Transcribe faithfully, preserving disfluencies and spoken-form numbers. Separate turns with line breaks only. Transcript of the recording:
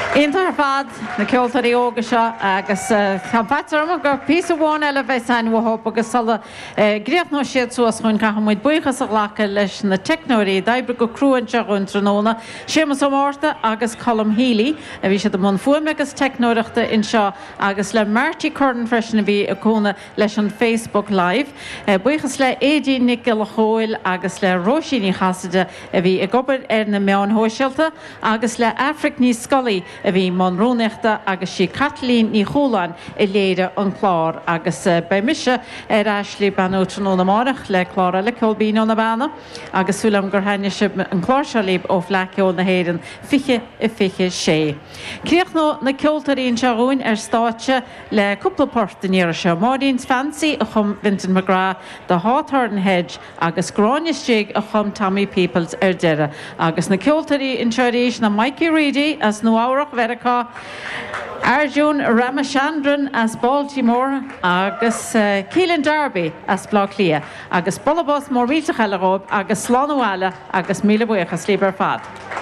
Intar fad na ceoltarí óga seo agus champatarm gur pí bháin eile bheith an bhthop agus sala gréoch siad suas chun cahamid buchas a lecha leis na technóirí d'oibre go cruúin teún tróna sémas mórta agus colm hílí a bhí siad am fuim agus technóireachta in seo agus le Marty Curran freisin a bhí a cóna leis an Facebook Live. Buchas le édí Nicol Hóil agus le Róisíní chasaide a bhí a gobar ar na meán hóisialta agus le Afric ní Scully a bhí Monrónechta agus sí Kathleen ní Choláin i léire an chlár agus bei mise ar Ashley Banótranóna Márach le chlára le Colbín na bana agus súlam gur haine se an chlár se líb ó fleiciol na héiran fiche i fiche sé. Críoch nó na ceoltarín seún ar stáitse le cúplaport in éire se Mádíns Fancy a chum Vincent McGrath de Hawthorne Hedge agus Gráinistíigh a chum Tommy Peoples ar deire agus na ceoltarí in seéis na Mikey Reedy as nuárach Vericá, Arjun Ramachandran as Baltimore agus uh, Keelan Darby as Bloglia agus Bolabos Morvita Chalarob agus Slánúala agus míle buchas líbar fad.